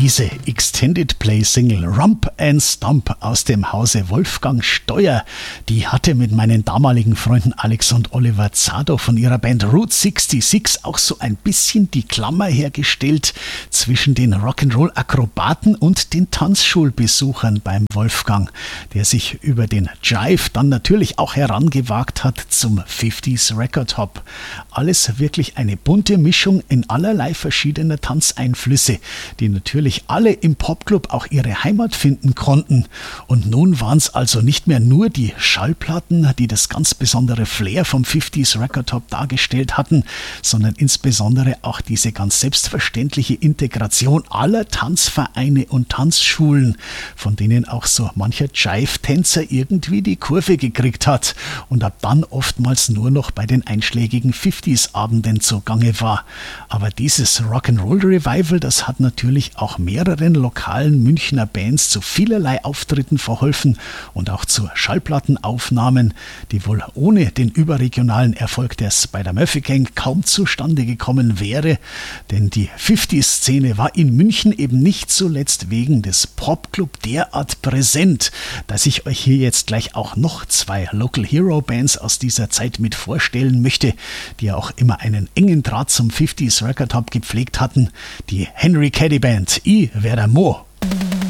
Diese Extended Play Single Rump and Stump aus dem Hause Wolfgang Steuer, die hatte mit meinen damaligen Freunden Alex und Oliver Zado von ihrer Band Route 66 auch so ein bisschen die Klammer hergestellt zwischen den Rock'n'Roll-Akrobaten und den Tanzschulbesuchern beim Wolfgang, der sich über den Jive dann natürlich auch herangewagt hat zum 50s Record Hop. Alles wirklich eine bunte Mischung in allerlei verschiedener Tanzeinflüsse, die natürlich alle im Popclub auch ihre Heimat finden konnten. Und nun waren es also nicht mehr nur die Schallplatten, die das ganz besondere Flair vom 50s Record Hop dargestellt hatten, sondern insbesondere auch diese ganz selbstverständliche Integration aller Tanzvereine und Tanzschulen, von denen auch so mancher Jive-Tänzer irgendwie die Kurve gekriegt hat und ab dann oftmals nur noch bei den einschlägigen 50s-Abenden zugange war. Aber dieses Rock'n'Roll-Revival, das hat natürlich auch mehreren lokalen Münchner Bands zu vielerlei Auftritten verholfen und auch zu Schallplattenaufnahmen, die wohl ohne den überregionalen Erfolg der Spider-Murphy-Gang kaum zustande gekommen wäre, denn die 50s-Szene war in München eben nicht zuletzt wegen des Popclub derart präsent, dass ich euch hier jetzt gleich auch noch zwei Local Hero Bands aus dieser Zeit mit vorstellen möchte, die ja auch immer einen engen Draht zum 50s Record Hop gepflegt hatten, die Henry Caddy Band I Veramo.